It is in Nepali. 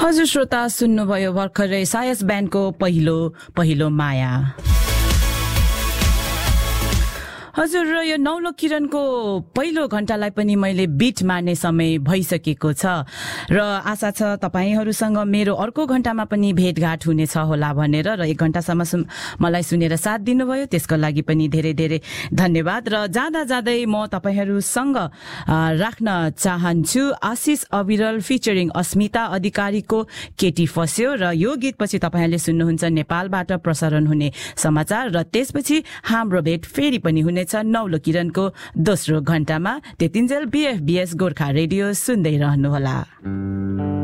हजुर श्रोता सुन्नुभयो भर्खरै सायस ब्यान्डको पहिलो माया। हजुर र यो नौलो किरणको पहिलो घण्टालाई पनि मैले बिट मार्ने समय भइसकेको छ र आशा छ तपाईहरुसँग मेरो अर्को घण्टामा पनि भेटघाट हुनेछ होला भनेर र 1 घण्टासम्म मलाई सुनेर साथ दिनुभयो त्यसको लागि पनि धेरै धेरै धन्यवाद। र जाँदै म तपाईहरुसँग राख्न चाहन्छु आशिष अविरल फिचरिङ अस्मिता अधिकारीको केटी फस्यो र यो गीतपछि तपाईहरुले सुन्नुहुन्छ नेपालबाट प्रसारण हुने समाचार र त्यसपछि हाम्रो भेट फेरि पनि हुने नौलो किरणको दोस्रो घण्टामा। त्यतिन्जेल बीएफबीएस गोर्खा रेडियो सुन्दै रहनुहोला।